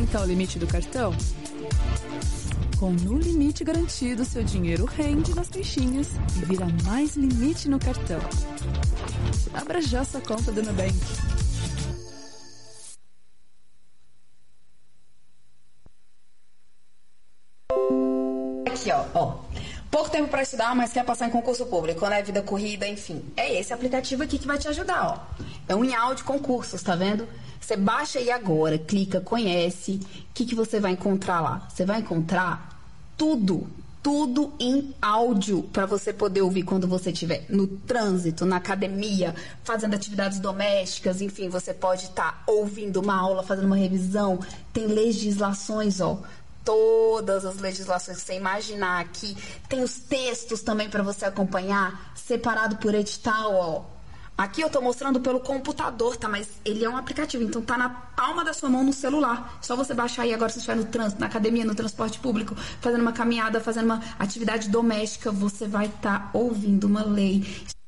aumentar o limite do cartão? Com No Limite Garantido, seu dinheiro rende nas caixinhas e vira mais limite no cartão. Abra já sua conta do Nubank. Aqui, ó. Pouco tempo para estudar, mas quer passar em concurso público, né? Vida corrida, enfim. É esse aplicativo aqui que vai te ajudar, ó. É um IAL de concursos, tá vendo? Você baixa aí agora, clica, conhece. O que você vai encontrar lá? Você vai encontrar tudo em áudio para você poder ouvir quando você estiver no trânsito, na academia, fazendo atividades domésticas, enfim, você pode estar ouvindo uma aula, fazendo uma revisão. Tem legislações, ó. Todas as legislações que você imaginar aqui. Tem os textos também para você acompanhar, separado por edital, ó. Aqui eu tô mostrando pelo computador, tá? Mas ele é um aplicativo, então tá na palma da sua mão no celular. Só você baixar aí agora, se você estiver no trânsito, na academia, no transporte público, fazendo uma caminhada, fazendo uma atividade doméstica, você vai estar ouvindo uma lei.